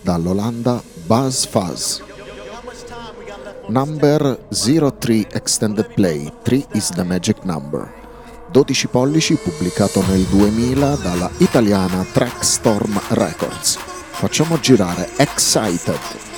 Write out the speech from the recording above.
dall'Olanda Buzz Fuzz. Number 03 Extended Play, 3 is the Magic Number. 12 pollici, pubblicato nel 2000 dalla italiana Trackstorm Records. Facciamo girare Excited.